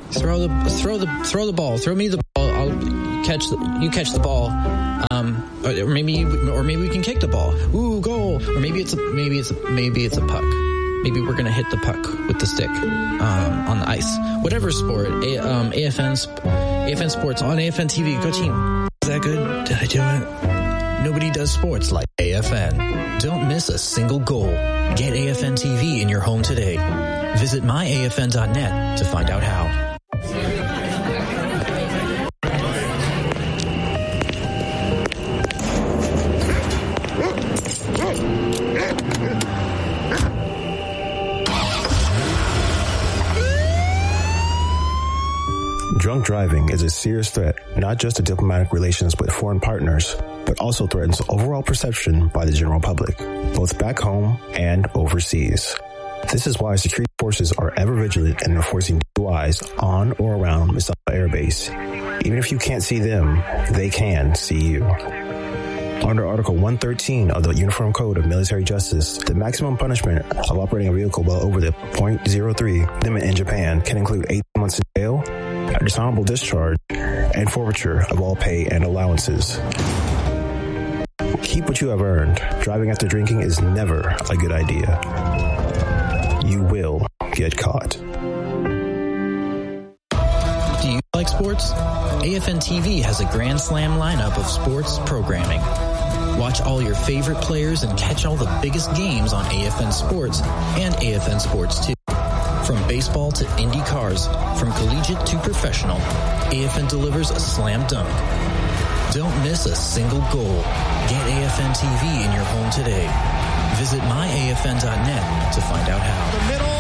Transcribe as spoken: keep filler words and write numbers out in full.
Throw the throw the throw the ball. Throw me the ball. I'll catch the, you catch the ball. Um, or maybe you, or maybe we can kick the ball. Ooh, goal. Or maybe it's a, maybe it's a, maybe it's a puck. Maybe we're gonna hit the puck with the stick um, on the ice. Whatever sport. A, um, A F N A F N Sports on A F N T V. Go team. Is that good? Did I do it? Nobody does sports like A F N. Don't miss a single goal. Get A F N T V in your home today. Visit my A F N dot net to find out how. Drunk driving is a serious threat, not just to diplomatic relations with foreign partners, but also threatens overall perception by the general public, both back home and overseas. This is why security forces are ever vigilant in enforcing D U Is on or around Mustafa Air Base. Even if you can't see them, they can see you. Under Article one thirteen of the Uniform Code of Military Justice, the maximum punishment of operating a vehicle well over the point zero three limit in Japan can include eight months in jail, a dishonorable discharge, and forfeiture of all pay and allowances. Keep what you have earned. Driving after drinking is never a good idea. You will get caught. Do you like sports? A F N T V has a Grand Slam lineup of sports programming. Watch all your favorite players and catch all the biggest games on A F N Sports and A F N Sports two. From baseball to Indy cars, from collegiate to professional, A F N delivers a slam dunk. Don't miss a single goal. Get A F N T V in your home today. Visit my A F N dot net to find out how. The middle.